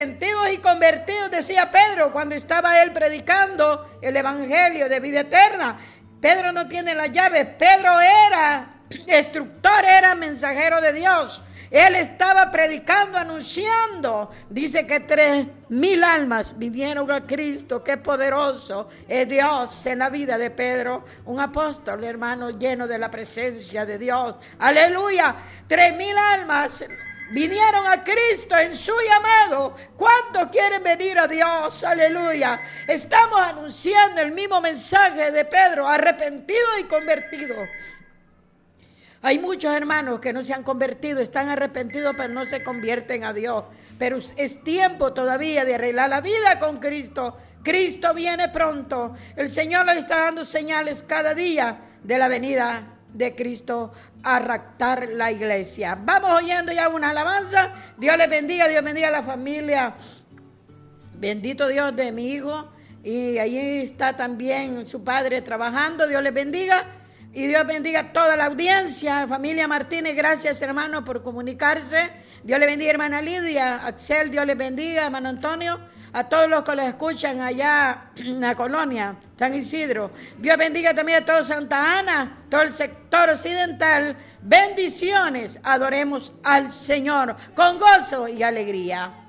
arrepentidos y convertidos, decía Pedro cuando estaba él predicando el evangelio de vida eterna. Pedro no tiene las llaves. Pedro era instructor, era mensajero de Dios. Él estaba predicando, anunciando. Dice que 3,000 almas vinieron a Cristo. Qué poderoso es Dios en la vida de Pedro. Un apóstol, hermano, lleno de la presencia de Dios. Aleluya. 3,000 almas vinieron a Cristo en su llamado. ¿Cuántos quieren venir a Dios? Aleluya. Estamos anunciando el mismo mensaje de Pedro, arrepentido y convertido. Hay muchos hermanos que no se han convertido, están arrepentidos, pero no se convierten a Dios. Pero es tiempo todavía de arreglar la vida con Cristo. Cristo viene pronto. El Señor le está dando señales cada día de la venida de Cristo a raptar la iglesia. Vamos oyendo ya una alabanza. Dios les bendiga, Dios bendiga a la familia. Bendito Dios de mi hijo. Y allí está también su padre trabajando. Dios les bendiga. Y Dios bendiga a toda la audiencia. Familia Martínez, gracias hermano por comunicarse. Dios le bendiga hermana Lidia, Axel, Dios les bendiga, hermano Antonio. A todos los que los escuchan allá en la colonia San Isidro. Dios bendiga también a todo Santa Ana, todo el sector occidental. Bendiciones, adoremos al Señor con gozo y alegría.